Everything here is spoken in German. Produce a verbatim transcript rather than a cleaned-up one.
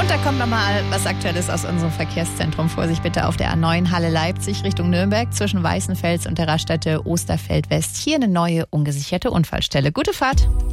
Und da kommt nochmal was Aktuelles aus unserem Verkehrszentrum. Vorsicht bitte auf der A neun Halle Leipzig Richtung Nürnberg zwischen Weißenfels und der Raststätte Osterfeld West. Hier eine neue ungesicherte Unfallstelle. Gute Fahrt.